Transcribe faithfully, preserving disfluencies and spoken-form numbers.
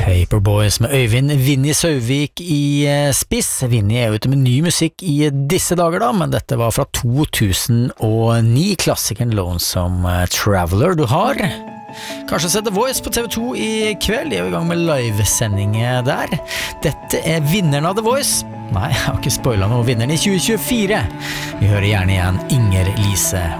Paperboys med Øyvind Vinnie Sauvik i spiss. Vinnie er ute med ny musikk i disse dager da, men dette var fra to tusen og ni, klassikeren Lonesome Traveler. Du har kanskje sett The Voice på T V to i kveld, de er jo i gang med livesendinger der. Dette er vinneren av The Voice. Nei, jeg har ikke spoilet noe, vinneren i tjue tjuefire. Vi hører gjerne igjen Inger Lise